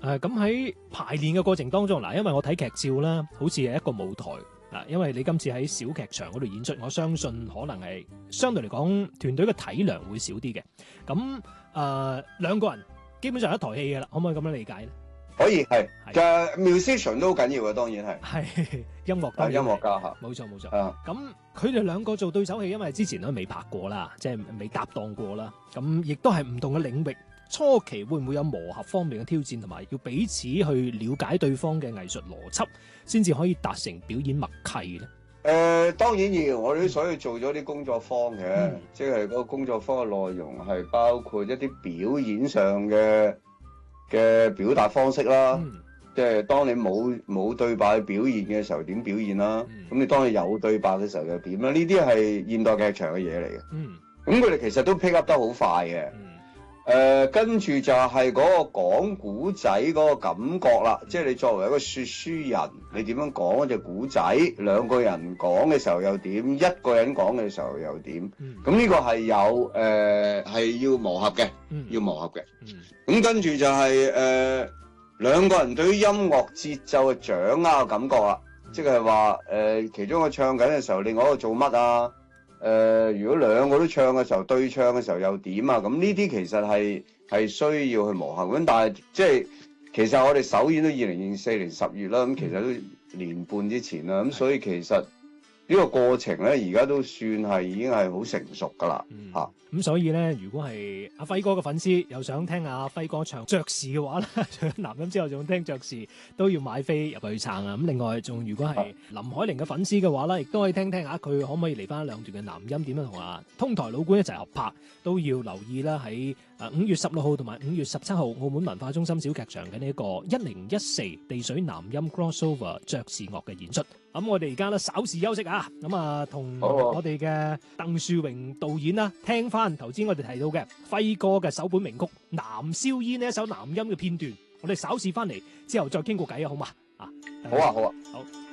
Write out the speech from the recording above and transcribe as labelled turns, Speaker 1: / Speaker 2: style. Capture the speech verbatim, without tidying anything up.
Speaker 1: 誒，咁喺排練嘅過程當中，嗱，因為我睇劇照啦，好似係一個舞台嗱，因為你今次喺小劇場嗰度演出，我相信可能係相對嚟講團隊嘅體量會少啲嘅。咁誒，兩個人基本上一台戲嘅啦，可唔可以咁樣理解咧？
Speaker 2: 可以係，嘅 musician 都好緊要嘅，當然係。
Speaker 1: 係音樂家，
Speaker 2: 音樂家嚇，
Speaker 1: 冇錯冇錯。
Speaker 2: 啊，
Speaker 1: 咁佢哋兩個做對手戲，因為之前都未拍過啦，即係未搭檔過啦。咁亦都係唔同嘅領域，初期會唔會有磨合方面嘅挑戰，同埋要彼此去了解對方嘅藝術邏輯，先至可以達成表演默契咧？誒、
Speaker 2: 呃，當然要，我哋都所以做咗啲工作坊嘅，嗯、即係嗰個工作坊嘅內容係包括一啲表演上嘅嘅表達方式啦。嗯，即係當你冇冇對白表現嘅時候點表現啦？咁、嗯、你當你有對白嘅時候又點啦？呢啲係現代劇場嘅嘢嚟嘅。嗯，咁佢哋其實都 pick up 得好快嘅。嗯，誒、呃，跟住就係嗰個講古仔嗰個感覺啦。嗯、即係你作為一個說書人，你點樣講嗰隻古仔？兩個人講嘅時候又點？一個人講嘅時候又點？咁呢、嗯、個係有誒係、呃、要磨合嘅，嗯、要磨合嘅。咁、嗯、跟住就係、是、誒。呃兩個人對於音樂節奏嘅掌握嘅感覺啦，即係話誒，其中一個唱緊嘅時候，另外一個做乜啊？誒、呃，如果兩個都唱嘅時候，對唱嘅時候又點啊？咁呢啲其實係係需要去磨合咁，但係即係其實我哋首演都二零二四年十月啦，咁其實都年半之前啦，咁所以其實呢個過程咧，而家都算係已經係好成熟噶啦，嚇、嗯。
Speaker 1: 咁所以咧，如果係阿輝哥嘅粉絲，又想聽阿輝哥唱爵士嘅話咧，除咗男音之後，仲聽爵士都要買飛入去撐啊！咁另外，仲如果係林海玲嘅粉絲嘅話咧，亦都可以聽聽下佢可唔可以嚟翻兩段嘅男音，點樣同阿通台老官一齊合拍，都要留意啦。喺誒五月十六號同埋五月十七號，澳門文化中心小劇場嘅呢一個一零一四地水男音 crossover 爵士樂嘅演出。咁我哋而家咧稍事休息啊，咁啊同我哋嘅鄧樹榮導演啦，聽翻頭先我哋提到嘅輝哥嘅首本名曲《男燒煙》呢一首男音嘅片段，我哋稍事翻嚟之後再傾過偈啊，好嘛？啊，
Speaker 2: 好啊，好啊，
Speaker 1: 好。